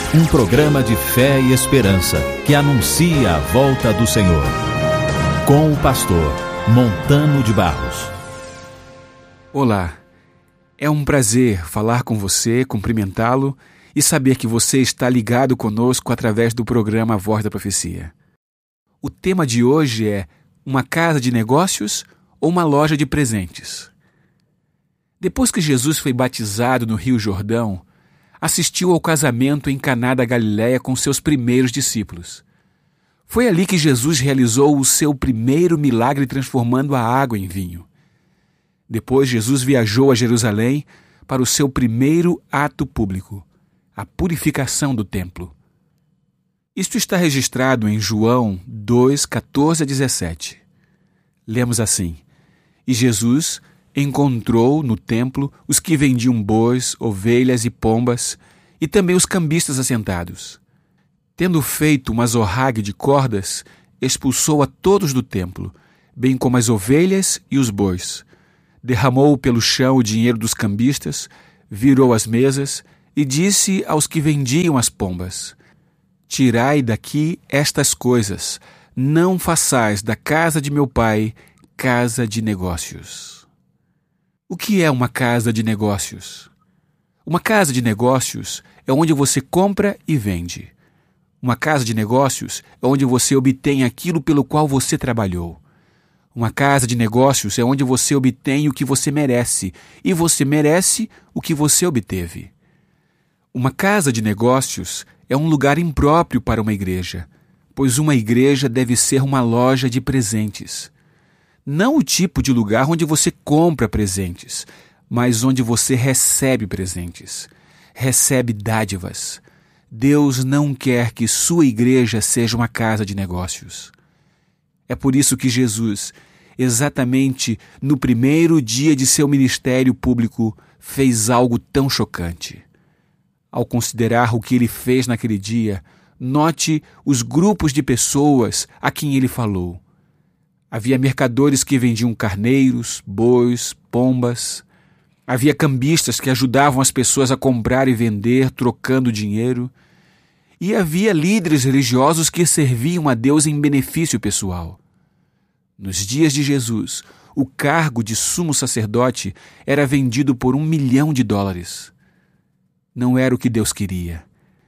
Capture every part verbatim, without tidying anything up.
Um programa de fé e esperança que anuncia a volta do Senhor. Com o pastor Montano de Barros. Olá, é um prazer falar com você, cumprimentá-lo e saber que você está ligado conosco através do programa Voz da Profecia. O tema de hoje é uma casa de negócios ou uma loja de presentes. Depois que Jesus foi batizado no Rio Jordão, assistiu ao casamento em Caná da Galileia com seus primeiros discípulos. Foi ali que Jesus realizou o seu primeiro milagre transformando a água em vinho. Depois, Jesus viajou a Jerusalém para o seu primeiro ato público, a purificação do templo. Isto está registrado em João dois, catorze a dezessete. Lemos assim: E Jesus encontrou no templo os que vendiam bois, ovelhas e pombas, e também os cambistas assentados. Tendo feito uma zorrague de cordas, expulsou a todos do templo, bem como as ovelhas e os bois. Derramou pelo chão o dinheiro dos cambistas, virou as mesas e disse aos que vendiam as pombas: Tirai daqui estas coisas, não façais da casa de meu pai casa de negócios. O que é uma casa de negócios? Uma casa de negócios é onde você compra e vende. Uma casa de negócios é onde você obtém aquilo pelo qual você trabalhou. Uma casa de negócios é onde você obtém o que você merece, e você merece o que você obteve. Uma casa de negócios é um lugar impróprio para uma igreja, pois uma igreja deve ser uma loja de presentes. Não o tipo de lugar onde você compra presentes, mas onde você recebe presentes, recebe dádivas. Deus não quer que sua igreja seja uma casa de negócios. É por isso que Jesus, exatamente no primeiro dia de seu ministério público, fez algo tão chocante. Ao considerar o que ele fez naquele dia, note os grupos de pessoas a quem ele falou. Havia mercadores que vendiam carneiros, bois, pombas. Havia cambistas que ajudavam as pessoas a comprar e vender, trocando dinheiro. E havia líderes religiosos que serviam a Deus em benefício pessoal. Nos dias de Jesus, o cargo de sumo sacerdote era vendido por um milhão de dólares. Não era o que Deus queria.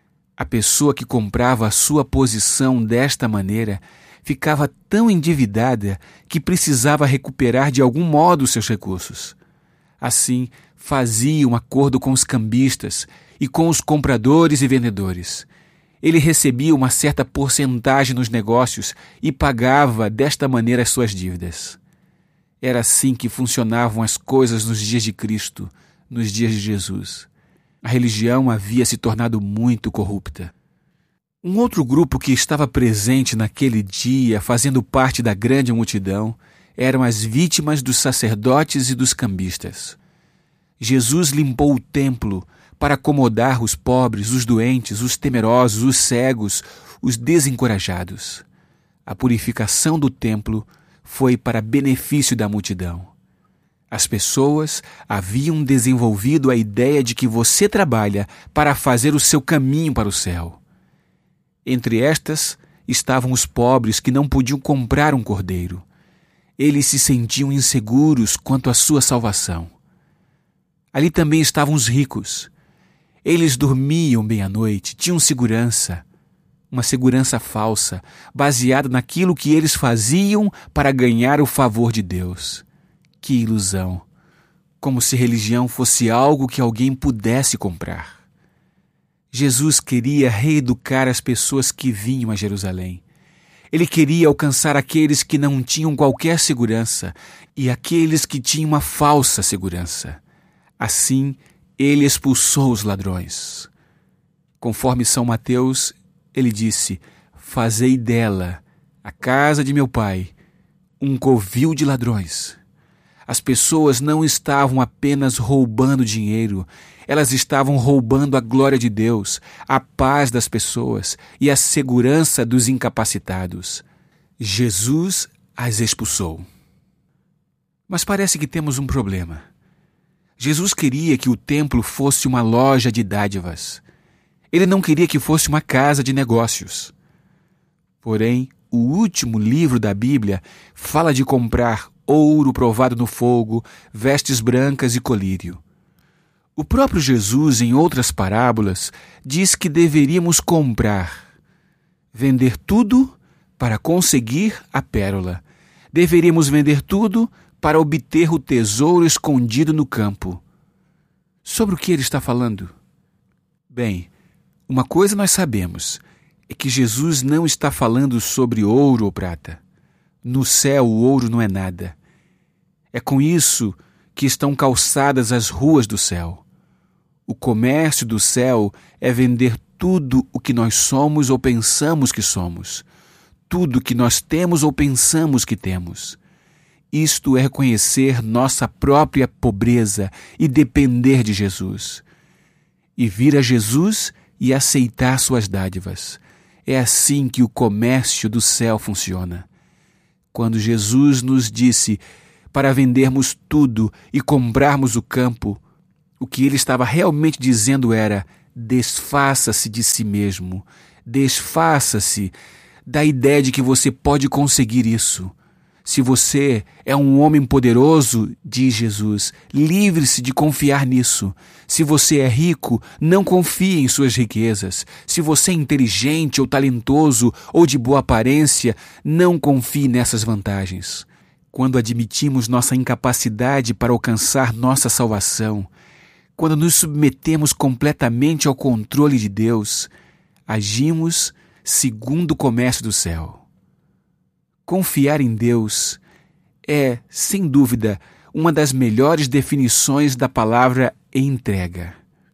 A pessoa que comprava a sua posição desta maneira ficava tão endividada que precisava recuperar de algum modo seus recursos. Assim, fazia um acordo com os cambistas e com os compradores e vendedores. Ele recebia uma certa porcentagem nos negócios e pagava desta maneira as suas dívidas. Era assim que funcionavam as coisas nos dias de Cristo, nos dias de Jesus. A religião havia se tornado muito corrupta. Um outro grupo que estava presente naquele dia, fazendo parte da grande multidão, eram as vítimas dos sacerdotes e dos cambistas. Jesus limpou o templo para acomodar os pobres, os doentes, os temerosos, os cegos, os desencorajados. A purificação do templo foi para benefício da multidão. As pessoas haviam desenvolvido a ideia de que você trabalha para fazer o seu caminho para o céu. Entre estas estavam os pobres que não podiam comprar um cordeiro. Eles se sentiam inseguros quanto à sua salvação. Ali também estavam os ricos. Eles dormiam bem à noite, tinham segurança, uma segurança falsa, baseada naquilo que eles faziam para ganhar o favor de Deus. Que ilusão! Como se religião fosse algo que alguém pudesse comprar. Jesus queria reeducar as pessoas que vinham a Jerusalém. Ele queria alcançar aqueles que não tinham qualquer segurança e aqueles que tinham uma falsa segurança. Assim, ele expulsou os ladrões. Conforme São Mateus, ele disse: Fazei dela, a casa de meu pai, um covil de ladrões. As pessoas não estavam apenas roubando dinheiro, elas estavam roubando a glória de Deus, a paz das pessoas e a segurança dos incapacitados. Jesus as expulsou. Mas parece que temos um problema. Jesus queria que o templo fosse uma loja de dádivas. Ele não queria que fosse uma casa de negócios. Porém, o último livro da Bíblia fala de comprar ouro provado no fogo, vestes brancas e colírio. O próprio Jesus, em outras parábolas, diz que deveríamos comprar, vender tudo para conseguir a pérola. Deveríamos vender tudo para obter o tesouro escondido no campo. Sobre o que ele está falando? Bem, uma coisa nós sabemos, é que Jesus não está falando sobre ouro ou prata. No céu o ouro não é nada. É com isso que estão calçadas as ruas do céu. O comércio do céu é vender tudo o que nós somos ou pensamos que somos. Tudo que nós temos ou pensamos que temos. Isto é reconhecer nossa própria pobreza e depender de Jesus. E vir a Jesus e aceitar suas dádivas. É assim que o comércio do céu funciona. Quando Jesus nos disse para vendermos tudo e comprarmos o campo, o que ele estava realmente dizendo era: desfaça-se de si mesmo, desfaça-se da ideia de que você pode conseguir isso. Se você é um homem poderoso, diz Jesus, livre-se de confiar nisso. Se você é rico, não confie em suas riquezas. Se você é inteligente ou talentoso ou de boa aparência, não confie nessas vantagens. Quando admitimos nossa incapacidade para alcançar nossa salvação, quando nos submetemos completamente ao controle de Deus, agimos segundo o comércio do céu. Confiar em Deus é, sem dúvida, uma das melhores definições da palavra entrega.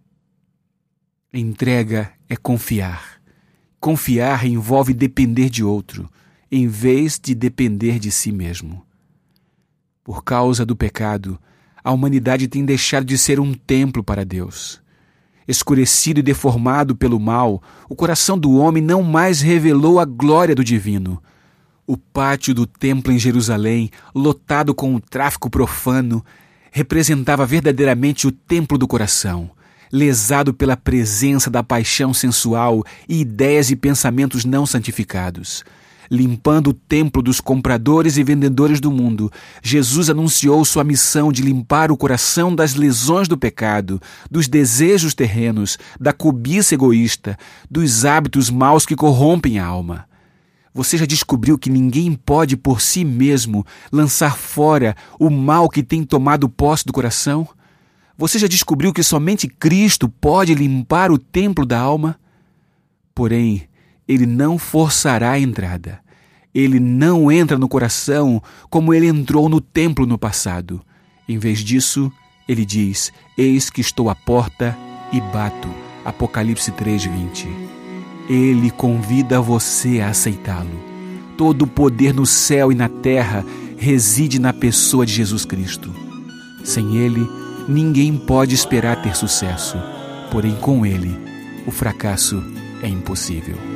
Entrega é confiar. Confiar envolve depender de outro, em vez de depender de si mesmo. Por causa do pecado, a humanidade tem deixado de ser um templo para Deus. Escurecido e deformado pelo mal, o coração do homem não mais revelou a glória do divino. O pátio do templo em Jerusalém, lotado com o tráfico profano, representava verdadeiramente o templo do coração, lesado pela presença da paixão sensual e ideias e pensamentos não santificados. Limpando o templo dos compradores e vendedores do mundo, Jesus anunciou sua missão de limpar o coração das lesões do pecado, dos desejos terrenos, da cobiça egoísta, dos hábitos maus que corrompem a alma. Você já descobriu que ninguém pode por si mesmo lançar fora o mal que tem tomado posse do coração? Você já descobriu que somente Cristo pode limpar o templo da alma? Porém, Ele não forçará a entrada. Ele não entra no coração como Ele entrou no templo no passado. Em vez disso, Ele diz: eis que estou à porta e bato. Apocalipse três, vinte. Ele convida você a aceitá-lo. Todo o poder no céu e na terra reside na pessoa de Jesus Cristo. Sem Ele, ninguém pode esperar ter sucesso. Porém, com Ele, o fracasso é impossível.